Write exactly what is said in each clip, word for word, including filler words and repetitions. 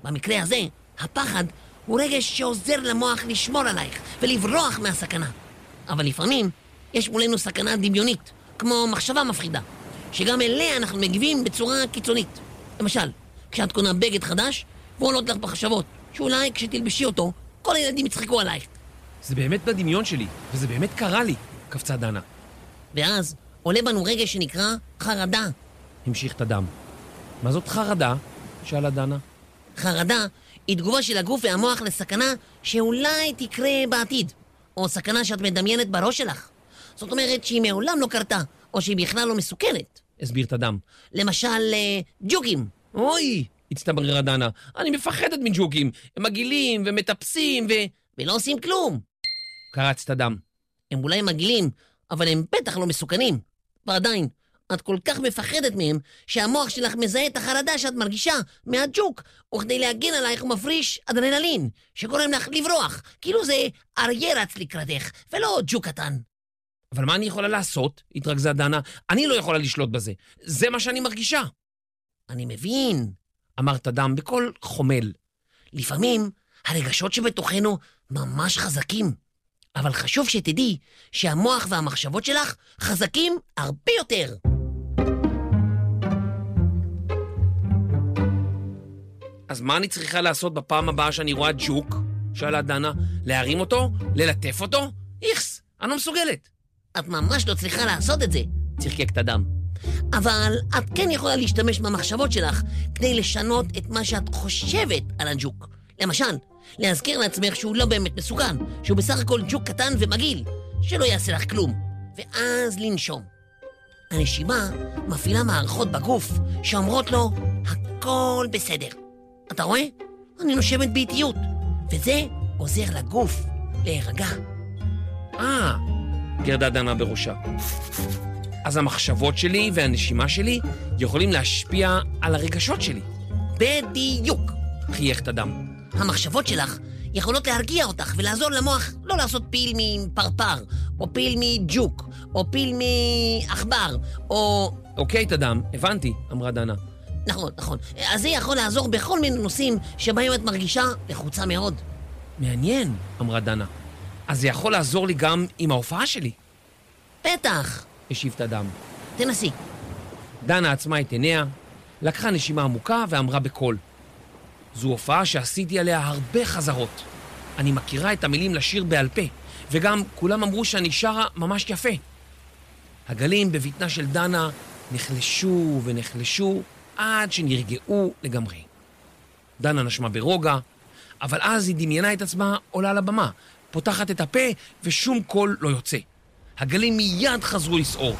במקרה הזה, הפחד הוא רגש שעוזר למוח לשמור עלייך ולברוח מהסכנה. אבל לפעמים יש מולנו סכנה דמיונית, כמו מחשבה מפחידה, שגם אליה אנחנו מגיבים בצורה קיצונית. למשל, כשאת קונה בגד חדש, ועולות לך בחשבות, שאולי כשתלבשי אותו, כל הילדים יצחקו עלייך. זה באמת בדמיון שלי, וזה באמת קרה לי, קפצה דנה. ואז עולה בנו רגש שנקרא חרדה. המשיך את הדם. מה זאת חרדה? שאלה דנה. חרדה היא תגובה של הגוף והמוח לסכנה שאולי תקרה בעתיד, או סכנה שאת מדמיינת בראש שלך. זאת אומרת שהיא מעולם לא קרתה, או שהיא בכלל לא מסוכנת. הסביר את הדם. למשל, ג'וקים. אוי, הצטבררה דנה, אני מפחדת מג'וקים. הם מגעילים ומטפסים ו... ולא עושים כלום. קרץ את הדם. הם אולי מגעילים, אבל הם בטח לא מסוכנים. ועדיין, את כל כך מפחדת מהם, שהמוח שלך מזהה את החרדה שאת מרגישה מהג'וק, וכדי להגן עלייך הוא מפריש אדרנלין, שגורם לך לברוח, כאילו זה אריה רץ לקראתך, ולא ג'וק קטן. אבל מה אני יכולה לעשות? התרכזה דנה. אני לא יכולה לשלוט בזה. זה מה שאני מרגישה. אני מבין, אמרת דם בקול חומל. לפעמים הרגשות שבתוכנו ממש חזקים, אבל חשוב שתדעי שהמוח והמחשבות שלך חזקים הרבה יותר. אז מה אני צריכה לעשות בפעם הבאה שאני רואה ג'וק? שאלה דנה. להרים אותו? ללטף אותו? איכס, אני לא מסוגלת. את ממש לא צריכה לעשות את זה, צחקק את הדם. אבל את כן יכולה להשתמש במחשבות שלך כדי לשנות את מה שאת חושבת על הג'וק. למשל, להזכיר לעצמך שהוא לא באמת מסוכן, שהוא בסך הכל ג'וק קטן ומגעיל, שלא יעשה לך כלום, ואז לנשום. הנשימה מפעילה מערכות בגוף שאומרות לו, הכל בסדר. אתה רואה? אני נושמת באיטיות, וזה עוזר לגוף להירגע. אה, גרדה דנה בראשה. אז המחשבות שלי והנשימה שלי יכולים להשפיע על הרגשות שלי. בדיוק. חייך את הדם. המחשבות שלך יכולות להרגיע אותך ולעזור למוח לא לעשות פיל מפרפר, או פיל מג'וק, או פיל מאחבר, או... אוקיי, תדם, הבנתי, אמרה דנה. נכון, נכון. אז זה יכול לעזור בכל מיני נושאים שבהם את מרגישה לחוצה מאוד. מעניין, אמרה דנה. אז זה יכול לעזור לי גם עם ההופעה שלי? בטח. השיב את הדם. תנסי. דנה עצמה את עיניה, לקחה נשימה עמוקה ואמרה בקול. זו הופעה שעשיתי עליה הרבה חזרות. אני מכירה את המילים לשיר בעל פה, וגם כולם אמרו שאני שרה ממש יפה. הגלים בבטנה של דנה נחלשו ונחלשו עד שנרגעו לגמרי. דנה נשמה ברוגע, אבל אז היא דמיינה את עצמה עולה לבמה, פותחת את הפה ושום קול לא יוצא. הגלים מיד חזרו לסעור.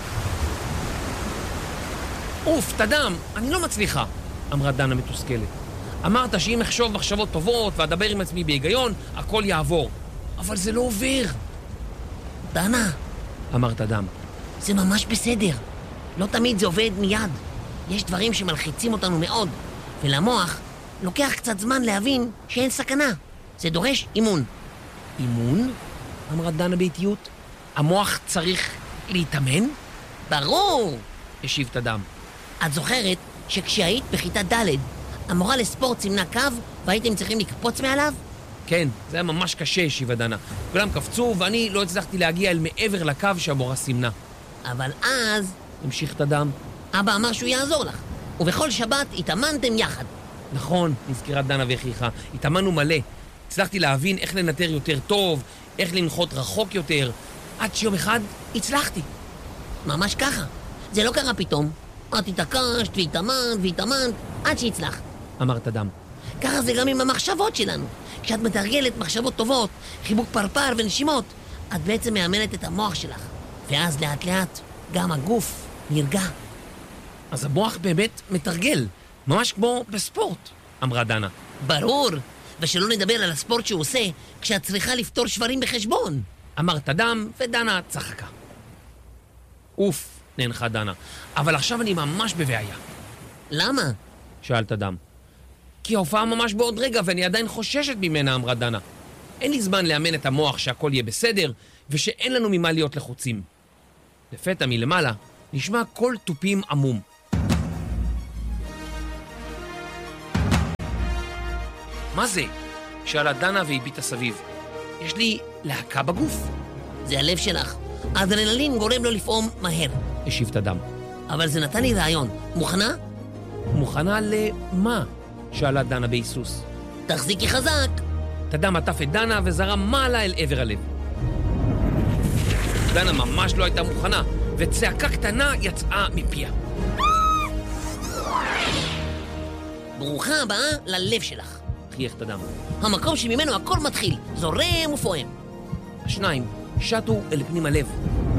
אוף, תדם, אני לא מצליחה, אמרה דנה מתוסכלת. אמרת שאם אחשוב מחשבות טובות ואדבר עם עצמי בהיגיון, הכל יעבור. אבל זה לא עובר. דנה, אמרת דם. זה ממש בסדר. לא תמיד זה עובד מיד. יש דברים שמלחיצים אותנו מאוד, ולמוח לוקח קצת זמן להבין שאין סכנה. זה דורש אימון. אימון? אמרה דנה באיטיות. המוח צריך להתאמן? ברור! השיב את הדם. את זוכרת שכשהיית בכיתה ד' המורה לספורט סימנה קו והייתם צריכים לקפוץ מעליו? כן, זה היה ממש קשה, השיבה דנה. כולם קפצו ואני לא הצלחתי להגיע אל מעבר לקו שהמורה סימנה. אבל אז... המשיך את הדם. אבא אמר שהוא יעזור לך, ובכל שבת התאמנתם יחד. נכון, נזכרה דנה והכריחה. התאמנו מלא. הצלחתי להבין איך לנטר יותר טוב, איך לנחות רחוק יותר, עד שיום אחד הצלחתי. ממש ככה. זה לא קרה פתאום. את התעקשת והתאמנת והתאמנת עד שהצלחת. אמרת דם. ככה זה גם עם המחשבות שלנו. כשאת מתרגלת מחשבות טובות, חיבוק פרפר ונשימות, את בעצם מאמנת את המוח שלך. ואז לאט לאט גם הגוף נרגע. אז המוח באמת מתרגל, ממש כמו בספורט, אמרה דנה. ברור, ושלא נדבר על הספורט שהוא עושה כשאת צריכה לפתור שברים בחשבון. אמרת דם ודנה צחקה. אוף, נענחה דנה, אבל עכשיו אני ממש בבעיה. למה? שאלת דם. כי ההופעה ממש בעוד רגע ואני עדיין חוששת ממנה, אמרה דנה. אין לי זמן לאמן את המוח שהכל יהיה בסדר ושאין לנו ממה להיות לחוצים. לפתע מלמעלה נשמע קול תופים עמום. מה זה? שאלה דנה והביטה סביב. יש לי להקה בגוף. זה הלב שלך. האדרנלין גורם לו לפעום מהר. השיב תדם. אבל זה נתן לי רעיון. מוכנה? מוכנה למה? שאלה דנה בהיסוס. תחזיקי חזק. תדם עטף את דנה וזרם מעלה אל עבר הלב. דנה ממש לא הייתה מוכנה, וצעקה קטנה יצאה מפיה. ברוכה הבאה ללב שלך. חייך תדם. המקום שממנו הכל מתחיל, זורם ופועם. השניים שטו אל פנים הלב.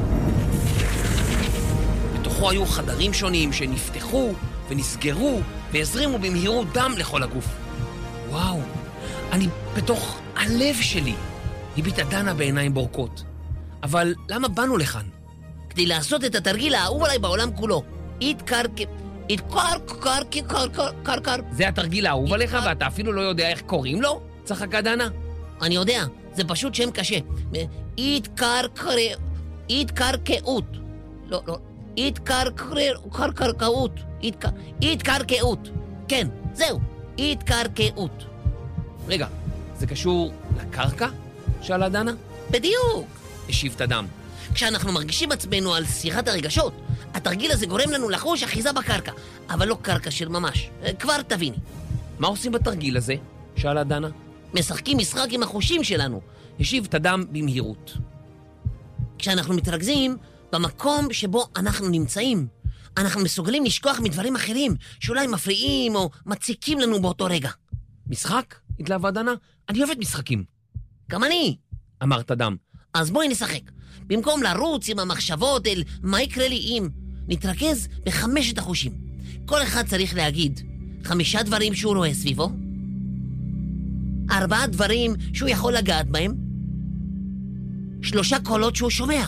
בתוכו היו חדרים שונים שנפתחו ונסגרו והזרימו במהירות דם לכל הגוף. וואו, אני בתוך הלב שלי. הביטה דנה בעיניים בורקות. אבל למה באנו לכאן? כדי לעשות את התרגיל האהוב עליי בעולם כולו. התקרק... התקרק... קרק... קרק... קרק... זה התרגיל האהוב עליך ואתה אפילו לא יודע איך קוראים לו? צחקה דנה. אני יודע, זה פשוט שם קשה. התקרק... התקרקעות. לא, לא. התקרקעות. התקרקעות. כן, זהו. התקרקעות. רגע, זה קשור לקרקע? שאלה דנה. בדיוק. השיב תדם. כשאנחנו מרגישים עצמנו על שיחת הרגשות, התרגיל הזה גורם לנו לחוש אחיזה בקרקע, אבל לא קרקע של ממש. כבר תביני. מה עושים בתרגיל הזה? שאלה דנה. משחקים משחק עם החושים שלנו. השיב תדם במהירות. כשאנחנו מתרכזים במקום שבו אנחנו נמצאים, אנחנו מסוגלים לשכוח מדברים אחרים שאולי מפריעים או מציקים לנו באותו רגע. משחק? התלהבה דנה. אני אוהבת משחקים. גם אני. אמר תדם. אז בואי נשחק. במקום לרוץ עם המחשבות אל מה יקרה לי אם, נתרכז בחמשת החושים. כל אחד צריך להגיד חמישה דברים שהוא רואה סביבו, ארבעה דברים שהוא יכול לגעת בהם, שלושה קולות שהוא שומע,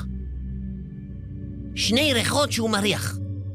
שני ריחות שהוא מריח,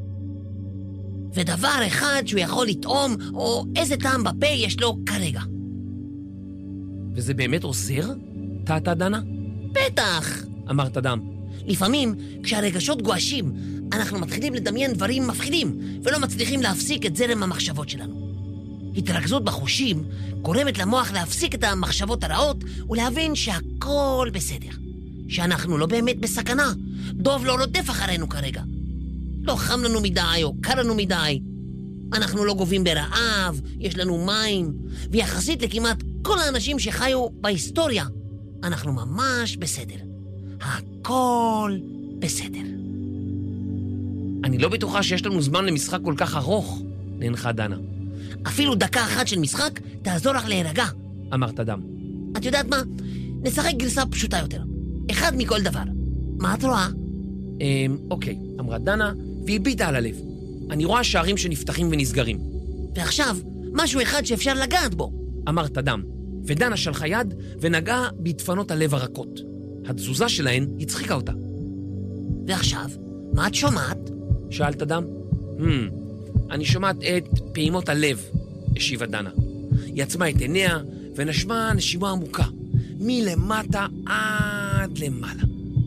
ודבר אחד שהוא יכול לטעום או איזה טעם בפה יש לו כרגע. וזה באמת עוזר? טעתה דנה? בטח! אמר תדם. לפעמים, כשהרגשות גועשים, אנחנו מתחילים לדמיין דברים מפחידים, ולא מצליחים להפסיק את זרם המחשבות שלנו. התרכזות בחושים גורמת למוח להפסיק את המחשבות הרעות, ולהבין שהכל בסדר. שאנחנו לא באמת בסכנה. דוב לא רודף אחרינו כרגע. לא חם לנו מדי או קר לנו מדי. אנחנו לא גובים ברעב, יש לנו מים, ויחסית לכמעט כל האנשים שחיו בהיסטוריה, אנחנו ממש בסדר. הכל בסדר. אני לא בטוחה שיש לנו זמן למשחק כל כך ארוך, ננחה דנה. אפילו דקה אחת של משחק תעזור לך להירגע. אמר תדם. את יודעת מה? נשחק גרסה פשוטה יותר. אחד מכל דבר. מה את רואה? אמ, אוקיי, אמרה דנה, והביטה על הלב. אני רואה שערים שנפתחים ונסגרים. ועכשיו, משהו אחד שאפשר לגעת בו. אמר תדם, ודנה שלחה יד ונגעה בדפנות הלב הרכות. התזוזה שלהן הצחיקה אותה. ועכשיו, מה את שומעת? שאל תדם. Hmm, אני שומעת את פעימות הלב, השיבה דנה. היא עצמה את עיניה ונשמה נשימה עמוקה, מלמטה עד למעלה.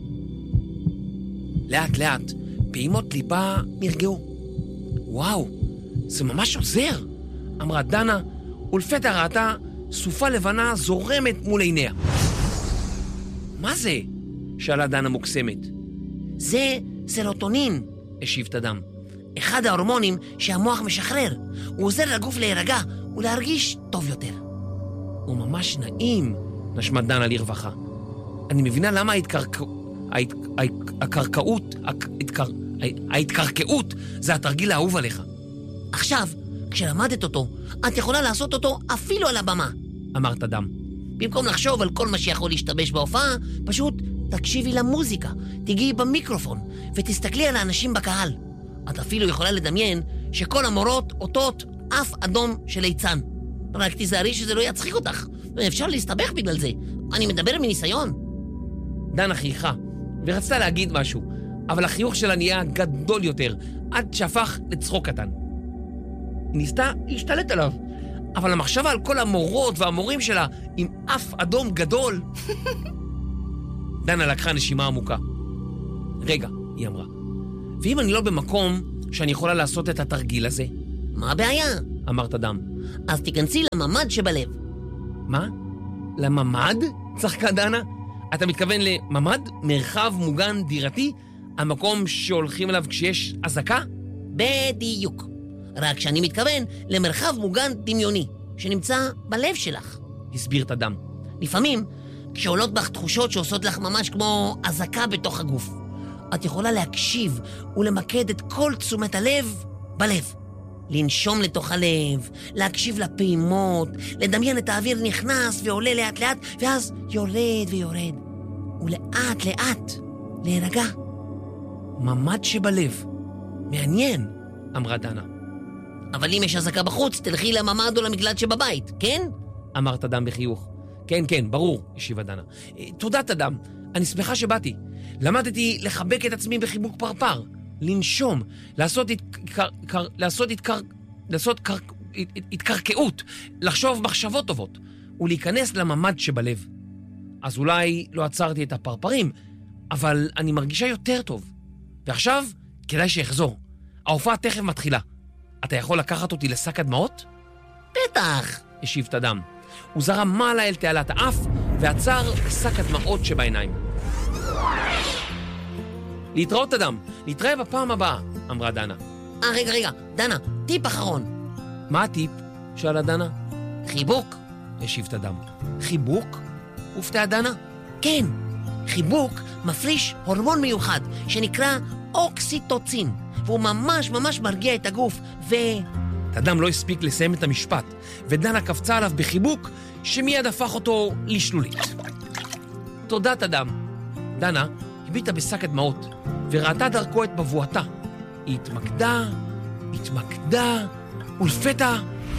לאט לאט, פעימות ליבה נרגעו. וואו, זה ממש עוזר, אמרה דנה, ולפתע ראתה סופה לבנה זורמת מול עיניה. מה זה? שאלה דנה מוקסמת. זה סרוטונין, השיב תדם. אחד ההורמונים שהמוח משחרר. הוא עוזר לגוף להירגע ולהרגיש טוב יותר. הוא ממש נעים, נשמה דנה לרווחה. אני מבינה למה ההתקרקעות, ההתקרקעות זה התרגיל האהוב עליך. עכשיו, כשלמדת אותו, את יכולה לעשות אותו אפילו על הבמה. אמר תדם. במקום לחשוב על כל מה שיכול להשתבש בהופעה, פשוט תקשיבי למוזיקה, תגיעי במיקרופון ותסתכלי על האנשים בקהל. את אפילו יכולה לדמיין שכל המורות אותות אף אדום של ליצן. רק תיזהרי שזה לא יצחיק אותך, ואפשר להסתבך בגלל זה. אני מדבר מניסיון. דנה חייכה ורצתה להגיד משהו, אבל החיוך שלה נהיה גדול יותר, עד שהפך לצחוק קטן. היא ניסתה להשתלט עליו, אבל המחשבה על כל המורות והמורים שלה עם אף אדום גדול... דנה לקחה נשימה עמוקה. רגע, היא אמרה, ואם אני לא במקום שאני יכולה לעשות את התרגיל הזה? מה הבעיה? אמר תדם. אז תיכנסי לממד שבלב. מה? לממד? צחקה דנה. אתה מתכוון לממד? מרחב מוגן דירתי? המקום שהולכים אליו כשיש אזעקה? בדיוק. רק שאני מתכוון למרחב מוגן דמיוני, שנמצא בלב שלך. הסביר תדם. לפעמים, כשעולות בך תחושות שעושות לך ממש כמו אזעקה בתוך הגוף, את יכולה להקשיב ולמקד את כל תשומת הלב בלב. לנשום לתוך הלב, להקשיב לפעימות, לדמיין את האוויר נכנס ועולה לאט לאט, ואז יורד ויורד. ולאט לאט להירגע. ממד שבלב. מעניין, אמרה דנה. אבל אם יש אזעקה בחוץ, תלכי לממד או למקלט שבבית, כן? אמר תדם בחיוך. כן, כן, ברור, השיבה דנה. תודה תדם, אני שמחה שבאתי. למדתי לחבק את עצמי בחיבוק פרפר, לנשום, לעשות התקר... קר... לעשות התקר... לעשות קר... התקרקעות, לחשוב מחשבות טובות, ולהיכנס לממד שבלב. אז אולי לא עצרתי את הפרפרים, אבל אני מרגישה יותר טוב. ועכשיו, כדאי שיחזור. ההופעה תכף מתחילה. אתה יכול לקחת אותי לשק הדמעות? בטח, השיב תדם. הוא זרם מעלה אל תעלת האף ועצר בשק הדמעות שבעיניים. להתראות תדם, נתראה בפעם הבאה, אמרה דנה. אה, רגע, רגע, דנה, טיפ אחרון. מה הטיפ? שאלה דנה. חיבוק, השיב תדם. חיבוק? הופתעה דנה. כן, חיבוק מפריש הורמון מיוחד שנקרא אוקסיטוצין, והוא ממש ממש מרגיע את הגוף, ו... תדם לא הספיק לסיים את המשפט, ודנה קפצה עליו בחיבוק שמיד הפך אותו לשלולית. תודה תדם. דנה הביטה בשק הדמעות וראתה דרכו את מבועתה. היא התמקדה, התמקדה, ולפתע...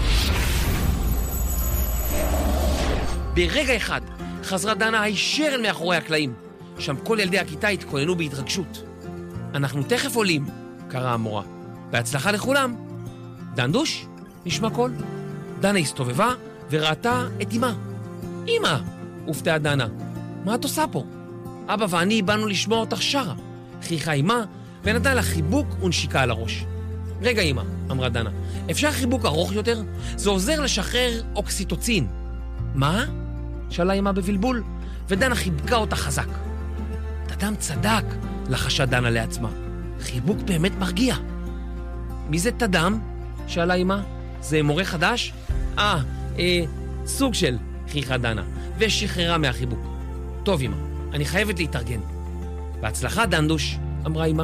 ברגע אחד חזרה דנה הישר אל מאחורי הקלעים. שם כל ילדי הכיתה התכוננו בהתרגשות. אנחנו תכף עולים, קראה המורה. בהצלחה לכולם. דנדוש? נשמע קול. דנה הסתובבה וראתה את אמא. אמא! הופתעה דנה. מה את עושה פה? אבא ואני באנו לשמוע אותך שרה. חייכה אמא ונתנה לה חיבוק ונשיקה על הראש. רגע אמא, אמרה דנה, אפשר חיבוק ארוך יותר? זה עוזר לשחרר אוקסיטוצין. מה? שאלה אמא בבלבול, ודנה חיבקה אותה חזק. תדם צדק, לחשה דנה לעצמה. חיבוק באמת מרגיע. מי זה תדם? שאלה אמא. זה מורה חדש? אה, אה, סוג של, חייכה דנה, ושחררה מהחיבוק. טוב אמא, אני חייבת להתארגן. בהצלחה דנדוש, אמרה אמא.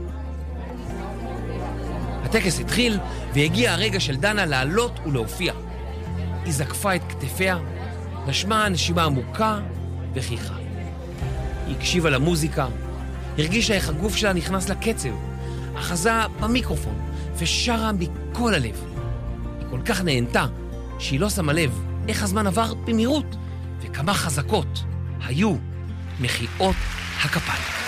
הטקס התחיל והגיע הרגע של דנה לעלות ולהופיע. היא זקפה את כתפיה, נשמה נשימה עמוקה וחייכה. היא הקשיבה למוזיקה, הרגישה איך הגוף שלה נכנס לקצב, אחזה במיקרופון ושרה מכל הלב. היא כל כך נהנתה שהיא לא שמה לב איך הזמן עבר במהירות וכמה חזקות היו מחיאות הכפיים.